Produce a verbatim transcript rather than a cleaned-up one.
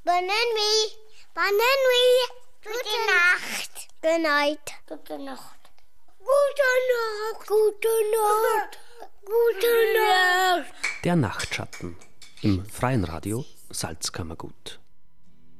Bonne nuit. Bonne nuit. Gute Nacht. Good night. Gute Nacht. Gute Nacht. Gute Nacht. Gute Nacht. Der Nachtschatten im Freien Radio Salzkammergut.